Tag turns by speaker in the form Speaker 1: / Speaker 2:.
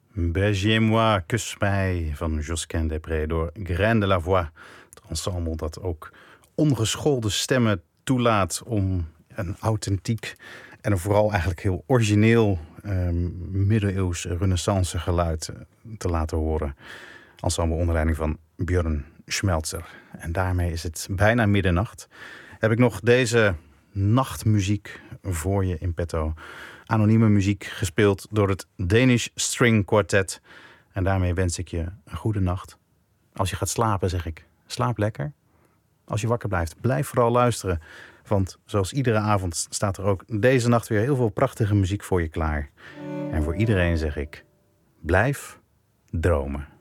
Speaker 1: Bergier-moi, kus mij van Josquin des Prez door Grain de la Voix. Het ensemble dat ook ongeschoolde stemmen toelaat om een authentiek en vooral eigenlijk heel origineel middeleeuws renaissance geluid te laten horen. Ensemble onder leiding van Björn Schmelzer. En daarmee is het bijna middernacht. Heb ik nog deze nachtmuziek voor je in petto. Anonieme muziek gespeeld door het Danish String Quartet. En daarmee wens ik je een goede nacht. Als je gaat slapen zeg ik, slaap lekker. Als je wakker blijft, blijf vooral luisteren. Want zoals iedere avond staat er ook deze nacht weer heel veel prachtige muziek voor je klaar. En voor iedereen zeg ik, blijf dromen.